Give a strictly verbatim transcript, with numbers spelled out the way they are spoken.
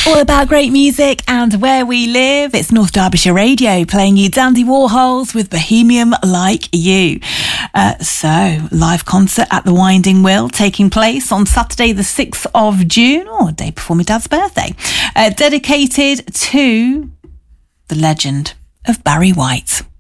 All about great music and where we live. It's North Derbyshire Radio playing you Dandy Warhols with Bohemian Like You. Uh, so, live concert at the Winding Wheel taking place on Saturday the sixth of June, or a day before my dad's birthday. Uh, dedicated to the legend of Barry White.